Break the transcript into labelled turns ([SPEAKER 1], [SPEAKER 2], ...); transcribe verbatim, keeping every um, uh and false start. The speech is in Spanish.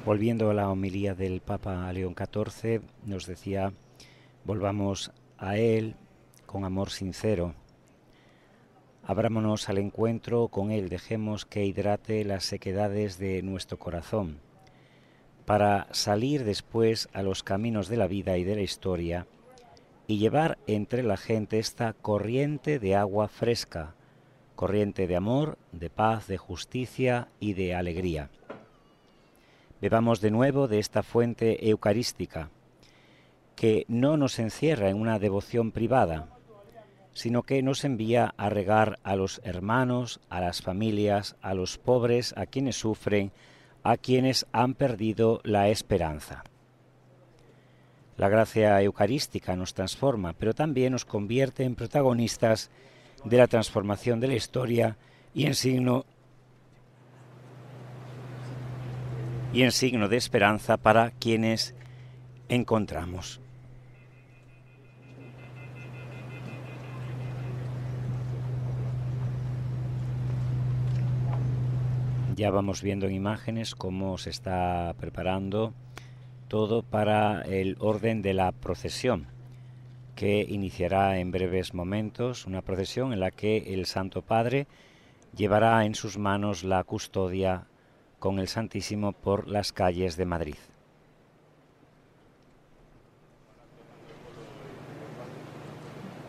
[SPEAKER 1] Volviendo a la homilía del Papa León catorce, nos decía, volvamos a Él con amor sincero. Abrámonos al encuentro con Él, dejemos que hidrate las sequedades de nuestro corazón, para salir después a los caminos de la vida y de la historia y llevar entre la gente esta corriente de agua fresca, corriente de amor, de paz, de justicia y de alegría. Bebamos de nuevo de esta fuente eucarística, que no nos encierra en una devoción privada, sino que nos envía a regar a los hermanos, a las familias, a los pobres, a quienes sufren, a quienes han perdido la esperanza. La gracia eucarística nos transforma, pero también nos convierte en protagonistas de la transformación de la historia y en signo y en signo de esperanza para quienes encontramos. Ya vamos viendo en imágenes cómo se está preparando todo para el orden de la procesión, que iniciará en breves momentos, una procesión en la que el Santo Padre llevará en sus manos la custodia con el Santísimo por las calles de Madrid.